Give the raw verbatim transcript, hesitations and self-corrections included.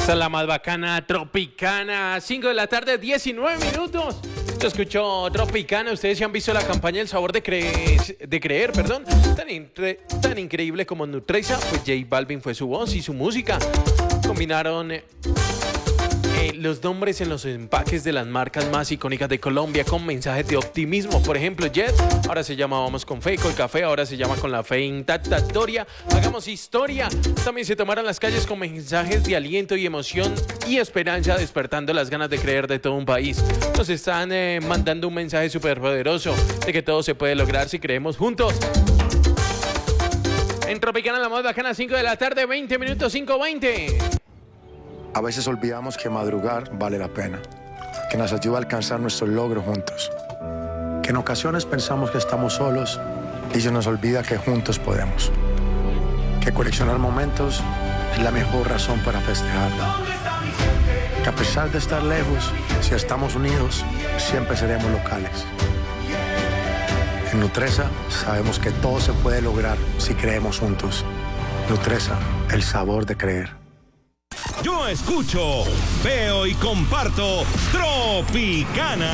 Esta es la más bacana, Tropicana, cinco de la tarde, diecinueve minutos. Se escuchó Tropicana. Ustedes ya han visto la campaña El Sabor de, cre de Creer, perdón. Tan, tan increíble como Nutresa, pues J Balvin fue su voz y su música. Combinaron eh, eh, los nombres en los empaques de las marcas más icónicas de Colombia con mensajes de optimismo. Por ejemplo, Jet, ahora se llama Vamos con Fe, con café, ahora se llama Con la Fe Intactatoria. Hagamos historia. También se tomaron las calles con mensajes de aliento y emoción y esperanza, despertando las ganas de creer de todo un país. Nos están eh, mandando un mensaje súper poderoso de que todo se puede lograr si creemos juntos. En Tropicana, la más bacana, cinco de la tarde, veinte minutos, cinco veinte. A veces olvidamos que madrugar vale la pena, que nos ayuda a alcanzar nuestros logros juntos, que en ocasiones pensamos que estamos solos y se nos olvida que juntos podemos, que coleccionar momentos es la mejor razón para festejar, que a pesar de estar lejos, si estamos unidos, siempre seremos locales. En Nutresa sabemos que todo se puede lograr si creemos juntos. Nutresa, el sabor de creer. Yo escucho, veo y comparto Tropicana.